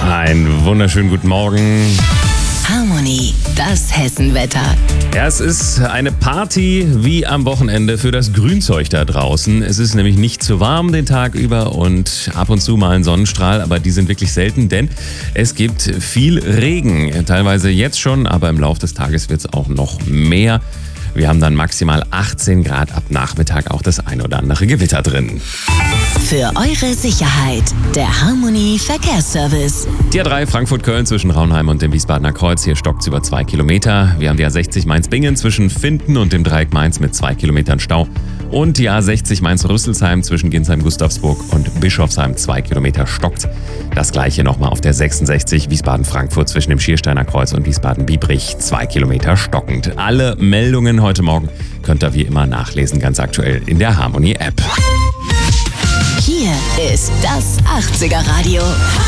Einen wunderschönen guten Morgen. Harmony, das Hessenwetter. Ja, es ist eine Party wie am Wochenende für das Grünzeug da draußen. Es ist nämlich nicht zu warm den Tag über und ab und zu mal ein Sonnenstrahl, aber die sind wirklich selten, denn es gibt viel Regen. Teilweise jetzt schon, aber im Laufe des Tages wird es auch noch mehr. Wir haben dann maximal 18 Grad, ab Nachmittag auch das ein oder andere Gewitter drin. Für eure Sicherheit, der Harmony Verkehrsservice. Die A3 Frankfurt-Köln zwischen Raunheim und dem Wiesbadener Kreuz. Hier stockt es über 2 Kilometer. Wir haben die A60 Mainz-Bingen zwischen Finden und dem Dreieck Mainz mit 2 Kilometern Stau. Und die A60 Mainz-Rüsselsheim zwischen Ginsheim-Gustavsburg und Bischofsheim 2 Kilometer stockt. Das gleiche nochmal auf der 66 Wiesbaden-Frankfurt zwischen dem Schiersteiner Kreuz und Wiesbaden-Biebrich 2 Kilometer stockend. Alle Meldungen heute Morgen könnt ihr wie immer nachlesen, ganz aktuell in der Harmony-App. Hier ist das 80er Radio.